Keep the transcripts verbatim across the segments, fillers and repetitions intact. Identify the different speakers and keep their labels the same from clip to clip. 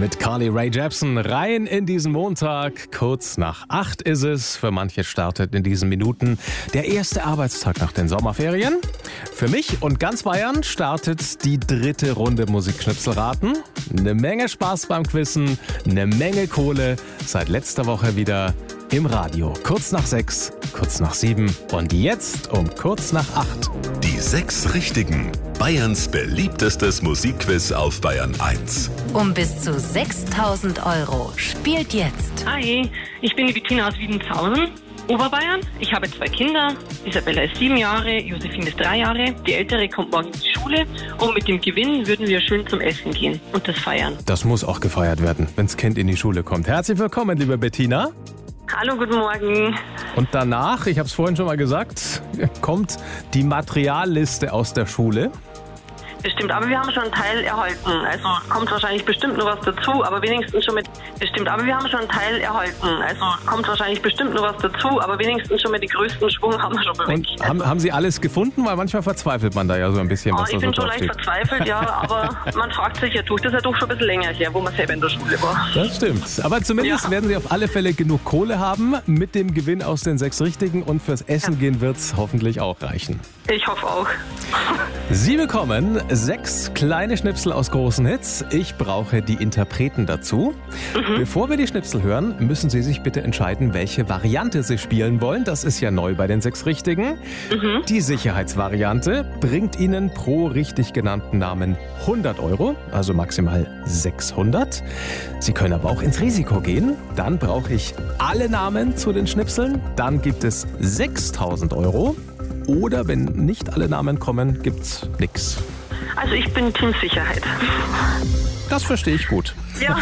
Speaker 1: mit Carly Rae Jepsen rein in diesen Montag. Kurz nach acht ist es. Für manche startet in diesen Minuten der erste Arbeitstag nach den Sommerferien. Für mich und ganz Bayern startet die dritte Runde Musikschnipselraten. Eine Menge Spaß beim Quizzen, eine Menge Kohle. Seit letzter Woche wieder im Radio. Kurz nach sechs, kurz nach sieben und jetzt um kurz nach acht.
Speaker 2: Die sechs Richtigen. Bayerns beliebtestes Musikquiz auf Bayern eins.
Speaker 3: Um bis zu sechstausend Euro. Spielt jetzt.
Speaker 4: Hi, ich bin die Bettina aus Wiedenshausen, Oberbayern. Ich habe zwei Kinder. Isabella ist sieben Jahre, Josephine ist drei Jahre. Die Ältere kommt morgen in die Schule und mit dem Gewinn würden wir schön zum Essen gehen und das feiern.
Speaker 1: Das muss auch gefeiert werden, wenn das Kind in die Schule kommt. Herzlich willkommen, liebe Bettina.
Speaker 4: Hallo, guten Morgen.
Speaker 1: Und danach, ich habe es vorhin schon mal gesagt, kommt die Materialliste aus der Schule.
Speaker 4: Bestimmt, aber wir haben schon einen Teil erhalten. Also kommt wahrscheinlich bestimmt noch was dazu, aber wenigstens schon mit... Bestimmt, aber wir haben schon einen Teil erhalten. Also kommt wahrscheinlich bestimmt noch was dazu, aber wenigstens schon mit dem größten Schwung haben wir schon bewegt.
Speaker 1: Und haben, haben Sie alles gefunden? Weil manchmal verzweifelt man da ja so ein bisschen,
Speaker 4: oh,
Speaker 1: was da so
Speaker 4: Ich bin schon leicht
Speaker 1: draufsteht.
Speaker 4: verzweifelt, ja, aber man fragt sich ja durch. Das ist ja doch schon ein bisschen länger her, wo man selber in der Schule war.
Speaker 1: Das stimmt. Aber zumindest
Speaker 4: Ja.
Speaker 1: werden Sie auf alle Fälle genug Kohle haben mit dem Gewinn aus den sechs Richtigen und fürs Essen
Speaker 4: Ja.
Speaker 1: gehen wird es hoffentlich auch reichen.
Speaker 4: Ich hoffe auch.
Speaker 1: Sie bekommen sechs kleine Schnipsel aus großen Hits. Ich brauche die Interpreten dazu.
Speaker 4: Mhm.
Speaker 1: Bevor wir die Schnipsel hören, müssen Sie sich bitte entscheiden, welche Variante Sie spielen wollen. Das ist ja neu bei den sechs Richtigen.
Speaker 4: Mhm.
Speaker 1: Die Sicherheitsvariante bringt Ihnen pro richtig genannten Namen hundert Euro, also maximal sechshundert. Sie können aber auch ins Risiko gehen. Dann brauche ich alle Namen zu den Schnipseln. Dann gibt es sechstausend Euro. Oder wenn nicht alle Namen kommen, gibt's nix.
Speaker 4: Also ich bin Team Sicherheit.
Speaker 1: Das verstehe ich gut.
Speaker 4: Ja,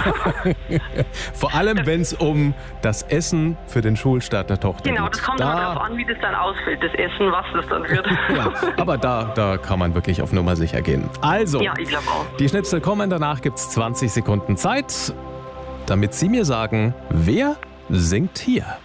Speaker 1: Vor allem, wenn es um das Essen für den Schulstart der Tochter
Speaker 4: genau,
Speaker 1: geht.
Speaker 4: das kommt immer darauf an, wie das dann ausfällt, das Essen, was das dann wird.
Speaker 1: Ja, aber da, da kann man wirklich auf Nummer sicher gehen. Also,
Speaker 4: Ja, ich glaube auch.
Speaker 1: die Schnipsel kommen, danach gibt's zwanzig Sekunden Zeit, damit Sie mir sagen, wer singt hier?